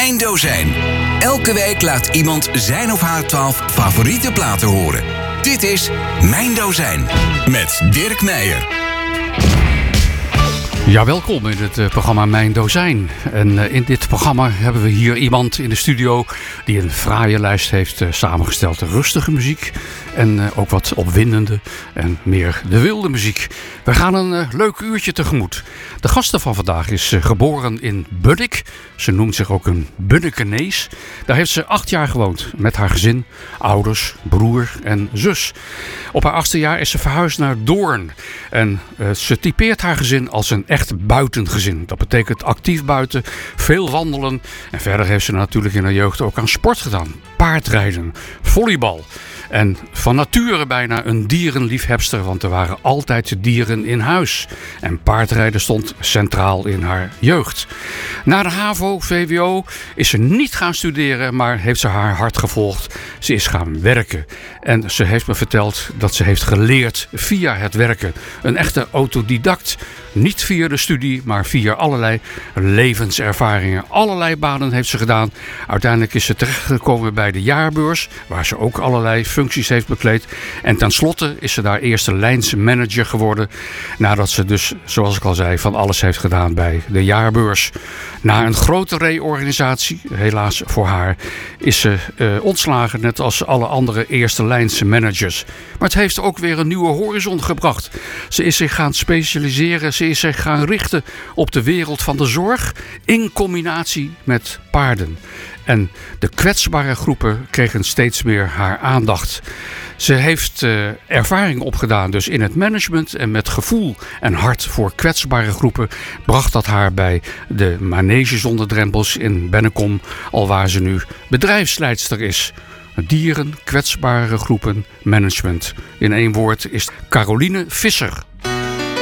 Mijn Dozijn. Elke week laat iemand zijn of haar 12 favoriete platen horen. Dit is Mijn Dozijn met Dirk Meijer. Ja, welkom in het programma Mijn Dozijn. En in dit programma hebben we hier iemand in de studio die een fraaie lijst heeft samengesteld. Rustige muziek en ook wat opwindende en meer de wilde muziek. We gaan een leuk uurtje tegemoet. De gasten van vandaag is geboren in Bunnik. Ze noemt zich ook een Bunnikenees. Daar heeft ze 8 jaar gewoond met haar gezin, ouders, broer en zus. Op haar 8e jaar is ze verhuisd naar Doorn. En ze typeert haar gezin als een echt buitengezin. Dat betekent actief buiten, veel wandelen. En verder heeft ze natuurlijk in haar jeugd ook aan sport gedaan. Paardrijden, volleybal. En van nature bijna een dierenliefhebster, want er waren altijd dieren in huis. En paardrijden stond centraal in haar jeugd. Na de HAVO, VWO is ze niet gaan studeren, maar heeft ze haar hart gevolgd. Ze is gaan werken. En ze heeft me verteld dat ze heeft geleerd via het werken. Een echte autodidact. Niet via de studie, maar via allerlei levenservaringen. Allerlei banen heeft ze gedaan. Uiteindelijk is ze terechtgekomen bij de jaarbeurs, waar ze ook allerlei functies heeft bekleed. En tenslotte is ze daar eerste lijnsmanager geworden. Nadat ze dus, zoals ik al zei, van alles heeft gedaan bij de jaarbeurs. Na een grote reorganisatie, helaas voor haar, is ze ontslagen, net als alle andere eerste lijnsmanagers. Maar het heeft ook weer een nieuwe horizon gebracht. Ze is zich gaan specialiseren, ze is zich gaan richten op de wereld van de zorg in combinatie met paarden. En de kwetsbare groepen kregen steeds meer haar aandacht. Ze heeft ervaring opgedaan dus in het management en met gevoel en hart voor kwetsbare groepen bracht dat haar bij de Manege zonder drempels in Bennekom, alwaar ze nu bedrijfsleidster is. Dieren, kwetsbare groepen, management. In één woord is Caroline Visser.